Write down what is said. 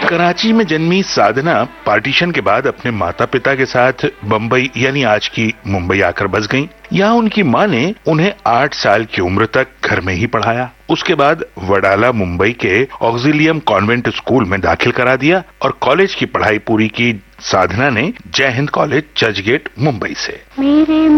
कराची में जन्मी साधना पार्टीशन के बाद अपने माता पिता के साथ बम्बई यानी आज की मुंबई आकर बस गईं। यहाँ उनकी माँ ने उन्हें 8 साल की उम्र तक घर में ही पढ़ाया। उसके बाद वडाला मुंबई के ऑक्सिलियम कॉन्वेंट स्कूल में दाखिल करा दिया और कॉलेज की पढ़ाई पूरी की साधना ने जय हिंद कॉलेज चर्चगेट मुंबई से।